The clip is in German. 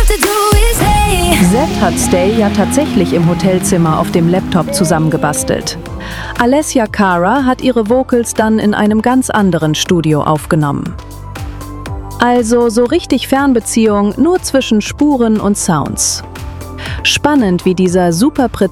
Zed hat Stay ja tatsächlich im Hotelzimmer auf dem Laptop zusammengebastelt. Alessia Cara hat ihre Vocals dann in einem ganz anderen Studio aufgenommen. Also so richtig Fernbeziehung nur zwischen Spuren und Sounds. Spannend, wie dieser super